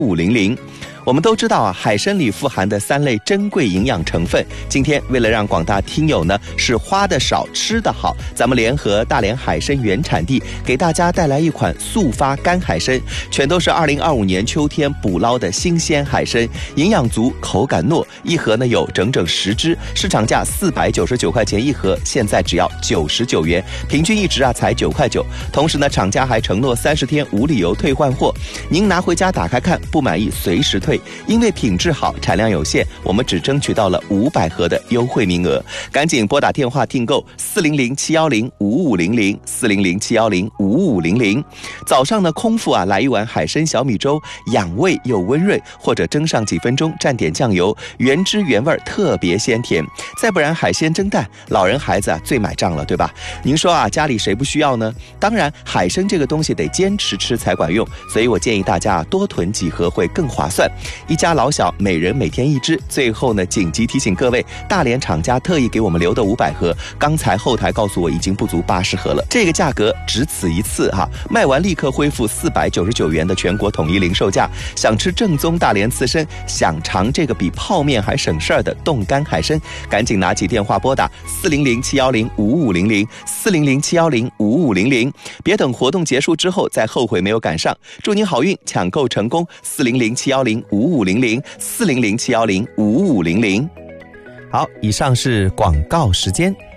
5500。我们都知道啊，海参里富含的3类珍贵营养成分。今天为了让广大听友呢是花的少吃的好，咱们联合大连海参原产地，给大家带来一款速发干海参，全都是2025年秋天捕捞的新鲜海参，营养足，口感糯，一盒呢有整整10只，市场价499块钱一盒，现在只要99元，平均1只啊才9块9。同时呢，厂家还承诺30天无理由退换货，您拿回家打开看，不满意随时退。因为品质好，产量有限，我们只争取到了500盒的优惠名额，赶紧拨打电话订购400-710-5500 400-710-5500。早上呢，空腹啊来一碗海参小米粥，养胃又温润，或者蒸上几分钟，蘸点酱油，原汁原味，特别鲜甜。再不然海鲜蒸蛋，老人孩子啊最买账了，对吧？您说啊，家里谁不需要呢？当然，海参这个东西得坚持吃才管用，所以我建议大家多囤几盒会更划算。一家老小每人每天1只。最后呢，紧急提醒各位，大连厂家特意给我们留的500盒，刚才后台告诉我已经不足80盒了，这个价格只此一次哈，卖完立刻恢复499元的全国统一零售价。想吃正宗大连刺身，想尝这个比泡面还省事儿的冻干海参，赶紧拿起电话拨打400-710-5500 400-710-5500，别等活动结束之后再后悔没有赶上。祝您好运，抢购成功！400-710-5500 400-710-5500。好，以上是广告时间。